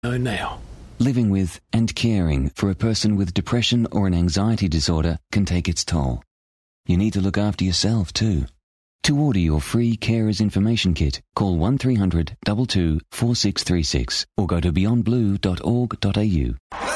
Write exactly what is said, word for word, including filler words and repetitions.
know now. Living with and caring for a person with depression or an anxiety disorder can take its toll. You need to look after yourself too. To order your free Carers Information Kit, call one three hundred two two four six three six or go to beyond blue dot org dot a u.